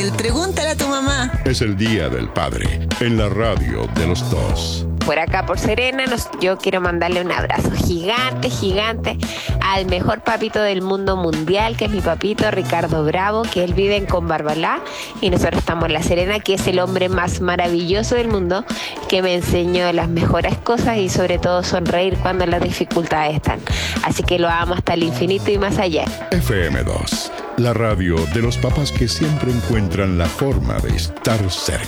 el Pregúntale a tu mamá. Es el Día del Padre, en la radio de los dos. Por acá, por Serena, yo quiero mandarle un abrazo gigante, gigante al mejor papito del mundo mundial, que es mi papito Ricardo Bravo, que él vive en Combarbalá y nosotros estamos en La Serena, que es el hombre más maravilloso del mundo, que me enseñó las mejores cosas y sobre todo sonreír cuando las dificultades están. Así que lo amo hasta el infinito y más allá. FM2, la radio de los papás que siempre encuentran la forma de estar cerca.